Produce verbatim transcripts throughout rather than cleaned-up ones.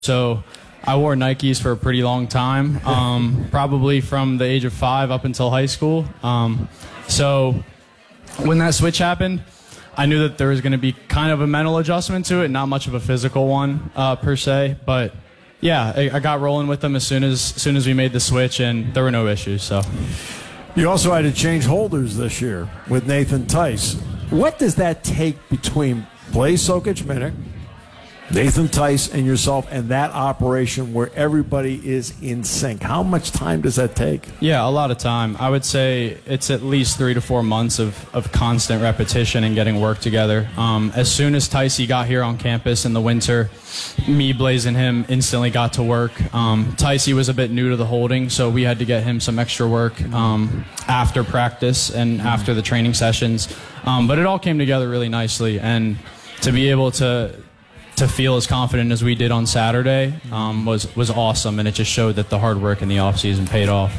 So I wore Nikes for a pretty long time, um, probably from the age of five up until high school. Um, so when that switch happened, I knew that there was going to be kind of a mental adjustment to it, not much of a physical one uh, per se. But yeah, I, I got rolling with them as soon as, as soon as we made the switch, and there were no issues. So you also had to change holders this year with Nathan Tice. What does that take between Blaise Sokic-Minnick, Nathan Tice, and yourself, and that operation where everybody is in sync? How much time does that take? Yeah, a lot of time. I would say it's at least three to four months of, of constant repetition and getting work together. Um, as soon as Ticey got here on campus in the winter, me, Blaise, and him instantly got to work. Um, Ticey was a bit new to the holding, so we had to get him some extra work um, after practice and after the training sessions. Um, but it all came together really nicely, and to be able to to feel as confident as we did on Saturday um, was was awesome, and it just showed that the hard work in the offseason paid off.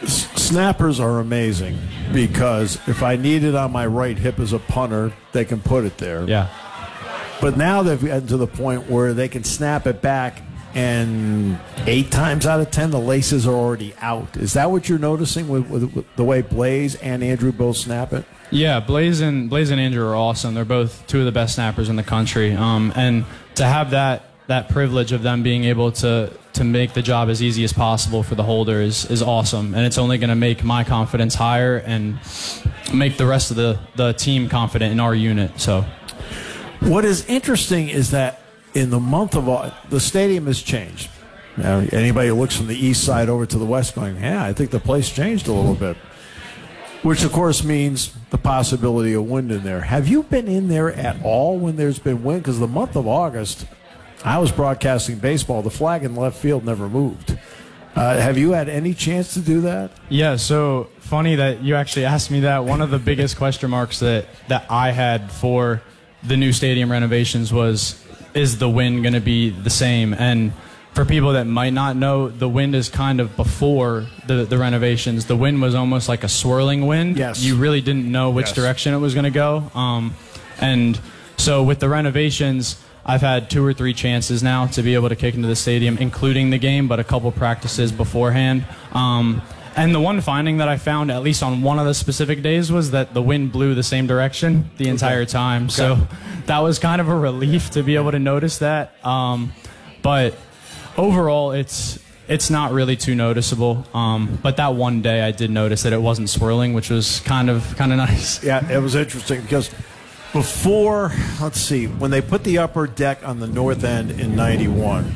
Snappers are amazing because if I need it on my right hip as a punter, they can put it there. Yeah. But now they've gotten to the point where they can snap it back, and eight times out of ten, the laces are already out. Is that what you're noticing with, with, with the way Blaise and Andrew both snap it? Yeah, Blaise and Blaise and Andrew are awesome. They're both two of the best snappers in the country, um, and to have that that privilege of them being able to to make the job as easy as possible for the holder is is awesome, and it's only going to make my confidence higher and make the rest of the the team confident in our unit. So, what is interesting is that in the month of August, the stadium has changed. Now, anybody who looks from the east side over to the west, going, yeah, I think the place changed a little bit. Which, of course, means the possibility of wind in there. Have you been in there at all when there's been wind? Because the month of August, I was broadcasting baseball. The flag in left field never moved. Uh, have you had any chance to do that? Yeah, so funny that you actually asked me that. One of the biggest question marks that, that I had for the new stadium renovations was, is the wind going to be the same? And for people that might not know, the wind is kind of before the, the renovations. The wind was almost like a swirling wind. Yes. You really didn't know which yes. direction it was going to go. Um, and so with the renovations, I've had two or three chances now to be able to kick into the stadium, including the game, but a couple practices beforehand. Um, and the one finding that I found, at least on one of the specific days, was that the wind blew the same direction the entire okay. time. Okay. So that was kind of a relief to be able to notice that. Um, but overall, it's it's not really too noticeable. Um, but that one day, I did notice that it wasn't swirling, which was kind of kind of nice. Yeah, it was interesting because before, let's see, when they put the upper deck on the north end in ninety-one,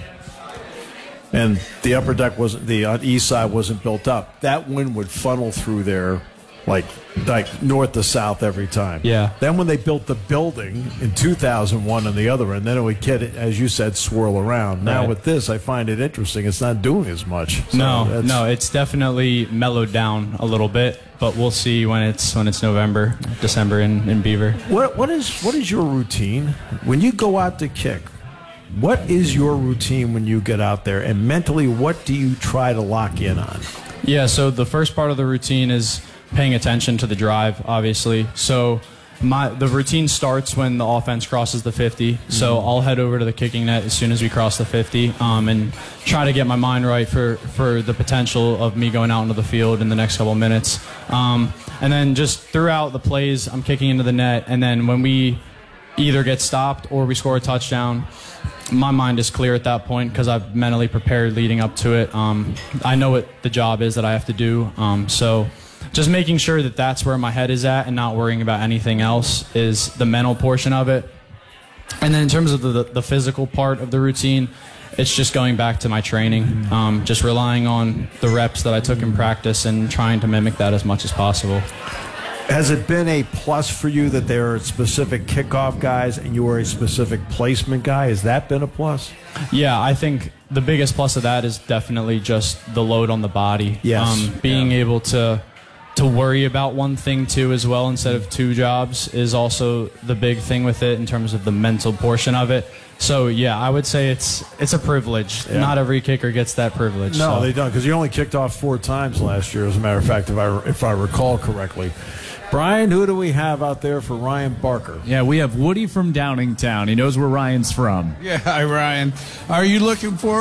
and the upper deck wasn't, the uh, east side wasn't built up, that wind would funnel through there like like north to south every time. Yeah. Then when they built the building in two thousand one on the other end, then it would get, as you said, swirl around. Now right. with this, I find it interesting. It's not doing as much. So no, that's, no, it's definitely mellowed down a little bit, but we'll see when it's when it's November, December in, in Beaver. What what is what is your routine when you go out to kick? What is your routine when you get out there, and mentally, what do you try to lock in on? Yeah, so the first part of the routine is paying attention to the drive, obviously. So my the routine starts when the offense crosses the fifty. Mm-hmm. So I'll head over to the kicking net as soon as we cross the fifty, um, and try to get my mind right for, for the potential of me going out into the field in the next couple of minutes. Um, and then just throughout the plays, I'm kicking into the net, and then when we either get stopped or we score a touchdown, my mind is clear at that point because I've mentally prepared leading up to it. Um, I know what the job is that I have to do. Um, so just making sure that that's where my head is at and not worrying about anything else is the mental portion of it. And then in terms of the, the physical part of the routine, it's just going back to my training, um, just relying on the reps that I took in practice and trying to mimic that as much as possible. Has it been a plus for you that there are specific kickoff guys and you are a specific placement guy? Has that been a plus? Yeah, I think the biggest plus of that is definitely just the load on the body. Yes. Um, being yeah. able to to worry about one thing too as well instead of two jobs is also the big thing with it in terms of the mental portion of it. So yeah, I would say it's it's a privilege. Yeah. Not every kicker gets that privilege. No, so. they don't, because you only kicked off four times last year, as a matter of fact, if I if I recall correctly. Brian, who do we have out there for Ryan Barker? Yeah, we have Woody from Downingtown. He knows where Ryan's from. Yeah, hi, Ryan. Are you looking for